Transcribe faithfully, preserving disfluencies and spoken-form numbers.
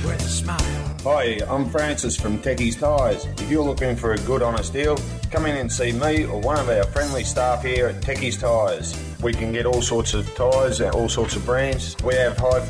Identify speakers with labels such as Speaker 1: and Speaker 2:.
Speaker 1: with a smile.
Speaker 2: Hi, I'm Francis from Techie's Tyres. If you're looking for a good honest deal, come in and see me or one of our friendly staff here at Techie's Tyres. We can get all sorts of tyres and all sorts of brands. We have high